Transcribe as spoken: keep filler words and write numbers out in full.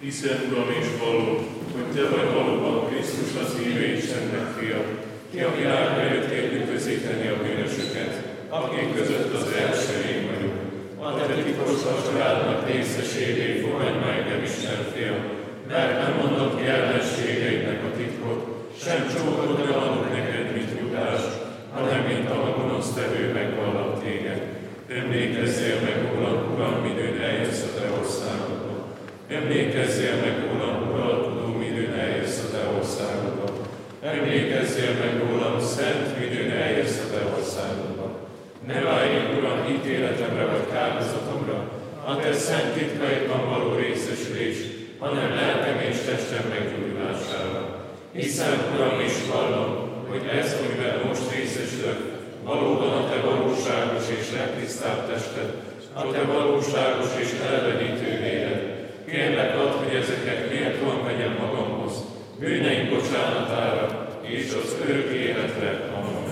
Hiszen, Uram, és vallom, hogy Te vagy valóban Krisztus az élő Istennek fia, ki a világra jöttél üdvözíteni a bűnösöket, akik között az első én vagyok. A Te titkos vacsorádnak részesévé fogadj meg, engem, Isten fia, mert nem mondok ki ellenségeidnek a titkot, sem csókot nem adok neked, mint Judás, hanem mint a gonosztevő megvallott téged. Emlékezzél meg rólam, Uram, midőn eljössz a Te országodba. Emlékezzél meg rólam, uralkodó, midőn eljössz a Te országodba. Emlékezzél meg rólam, szent, midőn eljössz a Te országodba. Ne váljék, Uram, ítéletemre vagy kárhozatomra, a Te szent titkaidban való részesülés, hanem lelkem és testem meggyógyulására. Hiszen, Uram, is vallom, hogy ez, amiben most részesülök, valóban a Te valóságos és legtisztább tested, a Te valóságos és elevenítő véled. Kérlek, add, hogy ezeket méltóan vegyem magamhoz, bűneim bocsánatára és az örök életre. Amen.